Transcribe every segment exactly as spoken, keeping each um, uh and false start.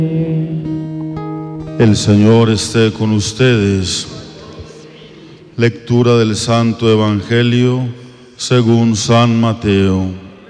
El Señor esté con ustedes. Lectura del Santo Evangelio según San Mateo.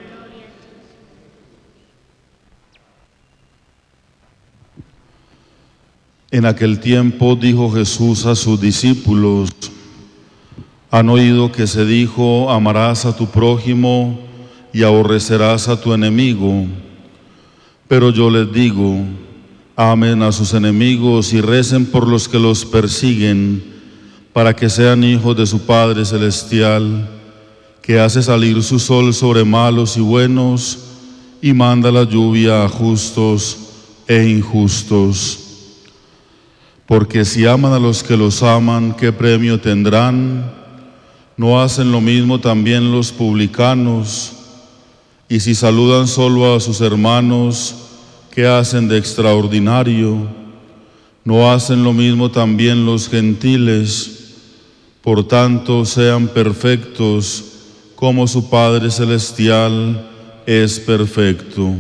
En aquel tiempo dijo Jesús a sus discípulos: han oído que se dijo, amarás a tu prójimo y aborrecerás a tu enemigo. Pero yo les digo, amen a sus enemigos y recen por los que los persiguen, para que sean hijos de su Padre Celestial, que hace salir su sol sobre malos y buenos, y manda la lluvia a justos e injustos. Porque si aman a los que los aman, ¿qué premio tendrán? ¿No hacen lo mismo también los publicanos? Y si saludan solo a sus hermanos, ¿qué hacen de extraordinario? ¿No hacen lo mismo también los gentiles? Por tanto, sean perfectos, como su Padre Celestial es perfecto.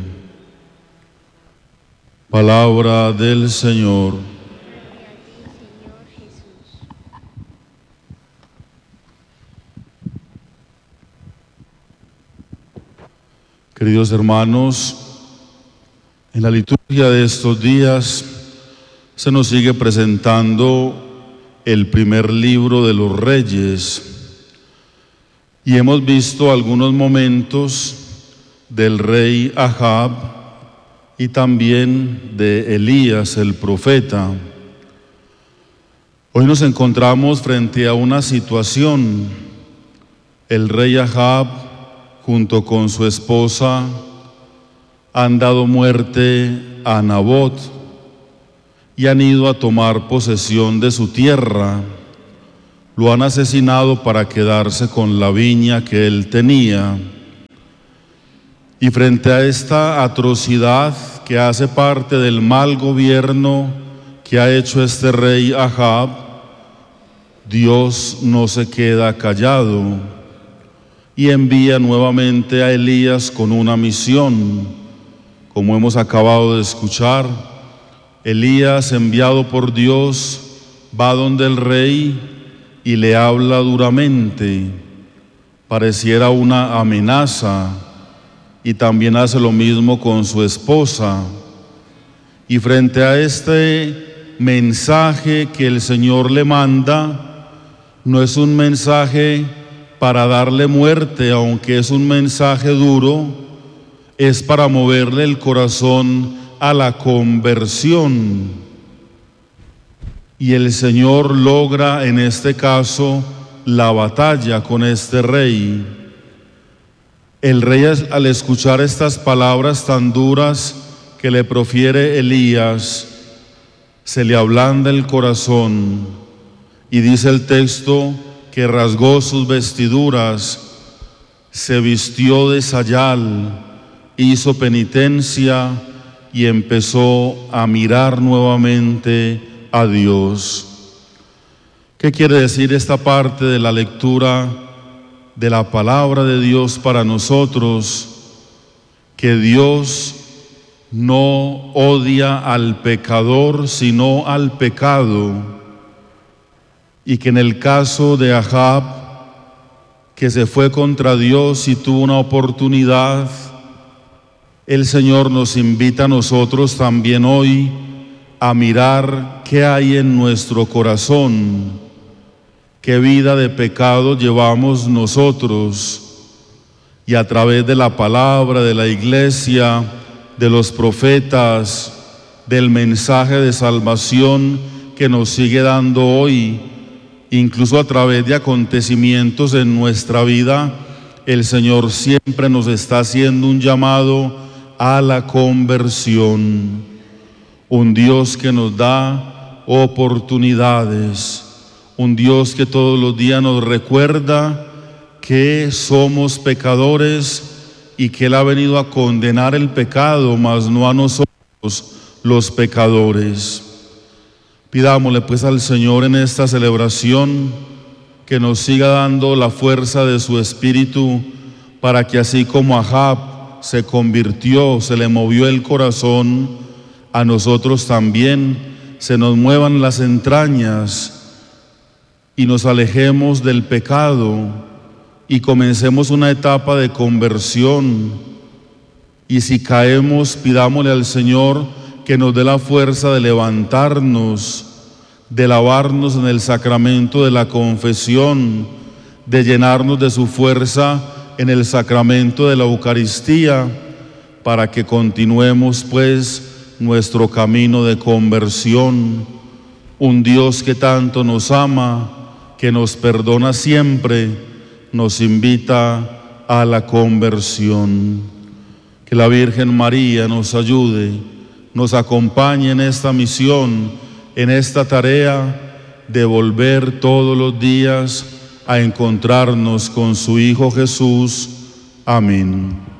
Palabra del Señor. Queridos hermanos, en la liturgia de estos días se nos sigue presentando el primer libro de los Reyes y hemos visto algunos momentos del rey Ahab y también de Elías el profeta. Hoy nos encontramos frente a una situación. El rey Ahab junto con su esposa han dado muerte a Nabot y han ido a tomar posesión de su tierra. Lo han asesinado para quedarse con la viña que él tenía. Y frente a esta atrocidad que hace parte del mal gobierno que ha hecho este rey Ahab, Dios no se queda callado y envía nuevamente a Elías con una misión. Como hemos acabado de escuchar, Elías, enviado por Dios, va donde el rey y le habla duramente. Pareciera una amenaza, y también hace lo mismo con su esposa. Y frente a este mensaje que el Señor le manda, no es un mensaje para darle muerte, aunque es un mensaje duro, es para moverle el corazón a la conversión. Y el Señor logra en este caso la batalla con este rey. El rey, al escuchar estas palabras tan duras que le profiere Elías, se le ablanda el corazón y dice el texto que rasgó sus vestiduras, se vistió de sayal, hizo penitencia y empezó a mirar nuevamente a Dios. ¿Qué quiere decir esta parte de la lectura de la palabra de Dios para nosotros? Que Dios no odia al pecador, sino al pecado. Y que en el caso de Ahab, que se fue contra Dios y tuvo una oportunidad, el Señor nos invita a nosotros también hoy a mirar qué hay en nuestro corazón, qué vida de pecado llevamos nosotros, y a través de la palabra, de la iglesia, de los profetas, del mensaje de salvación que nos sigue dando hoy, incluso a través de acontecimientos en nuestra vida, el Señor siempre nos está haciendo un llamado a la conversión. Un Dios que nos da oportunidades, un Dios que todos los días nos recuerda que somos pecadores y que Él ha venido a condenar el pecado, mas no a nosotros los pecadores. Pidámosle pues al Señor en esta celebración que nos siga dando la fuerza de su Espíritu para que así como Ahab se convirtió, se le movió el corazón, a nosotros también se nos muevan las entrañas y nos alejemos del pecado y comencemos una etapa de conversión. Y si caemos, pidámosle al Señor que nos dé la fuerza de levantarnos, de lavarnos en el sacramento de la confesión, de llenarnos de su fuerza en el sacramento de la Eucaristía, para que continuemos pues nuestro camino de conversión. Un Dios que tanto nos ama, que nos perdona siempre, nos invita a la conversión. Que la Virgen María nos ayude, nos acompañe en esta misión, en esta tarea de volver todos los días a encontrarnos con su Hijo Jesús. Amén.